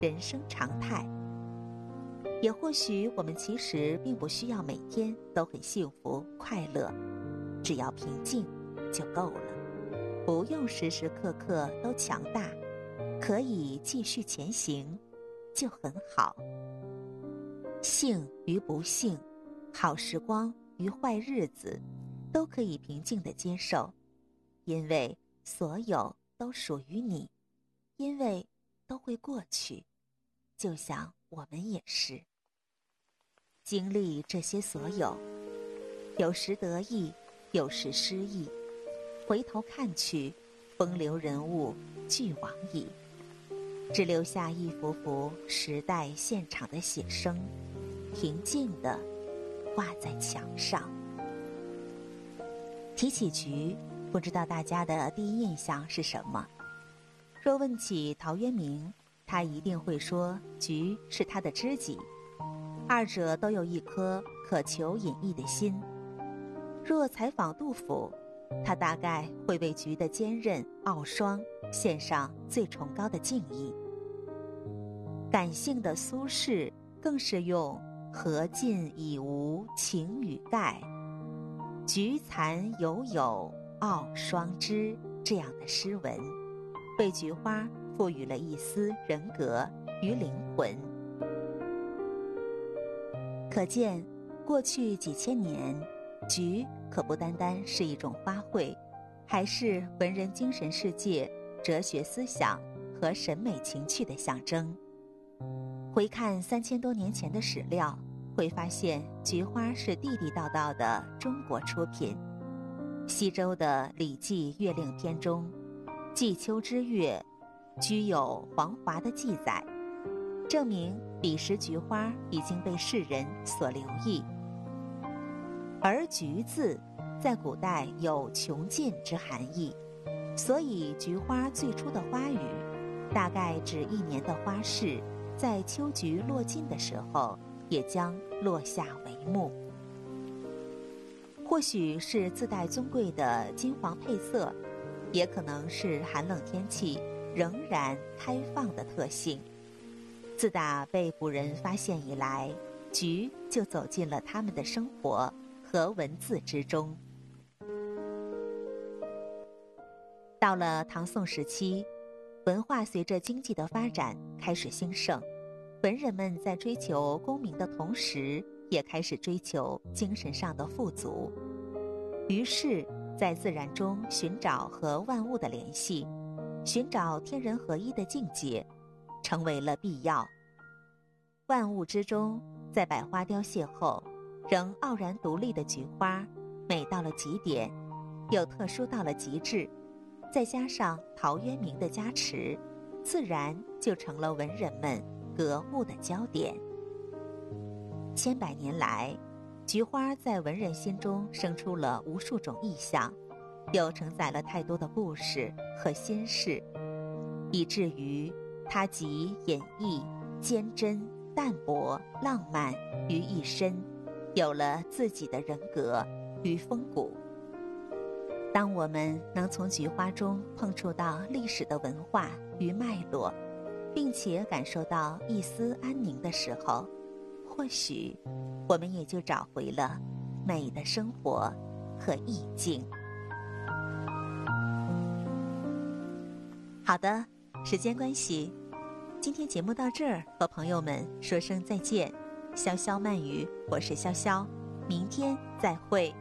人生常态。也或许我们其实并不需要每天都很幸福快乐，只要平静就够了，不用时时刻刻都强大，可以继续前行就很好。幸与不幸，好时光与坏日子，都可以平静地接受，因为所有都属于你，因为都会过去，就像我们也是。经历这些所有，有时得意，有时失意，回头看去，风流人物俱往矣，只留下一幅幅时代现场的写生，平静地挂在墙上。提起菊，不知道大家的第一印象是什么？若问起陶渊明，他一定会说菊是他的知己，二者都有一颗渴求隐逸的心。若采访杜甫，他大概会为菊的坚韧傲霜献上最崇高的敬意。感性的苏轼更是用荷尽已无擎雨盖，菊残犹有傲霜枝这样的诗文，为菊花赋予了一丝人格与灵魂。可见过去几千年，菊可不单单是一种花卉，还是文人精神世界、哲学思想和审美情趣的象征。回看3000多年前的史料，会发现菊花是地地道道的中国出品。西周的《礼记·月令篇》中，季秋之月，居有黄华的记载，证明彼时菊花已经被世人所留意。而菊字在古代有穷尽之含义，所以菊花最初的花语大概指一年的花事在秋菊落尽的时候也将落下帷幕。或许是自带尊贵的金黄配色，也可能是寒冷天气仍然开放的特性。自打被古人发现以来，菊就走进了他们的生活和文字之中。到了唐宋时期，文化随着经济的发展开始兴盛，文人们在追求功名的同时，也开始追求精神上的富足。于是在自然中寻找和万物的联系，寻找天人合一的境界，成为了必要。万物之中，在百花凋谢后仍傲然独立的菊花，美到了极点，又特殊到了极致，再加上陶渊明的加持，自然就成了文人们格物的焦点。千百年来，菊花在文人心中生出了无数种意象，又承载了太多的故事和心事，以至于它集隐逸、坚贞、淡泊、浪漫于一身，有了自己的人格与风骨。当我们能从菊花中碰触到历史的文化与脉络，并且感受到一丝安宁的时候，或许我们也就找回了美的生活和意境。好的，时间关系，今天节目到这儿，和朋友们说声再见。潇潇慢语，我是潇潇，明天再会。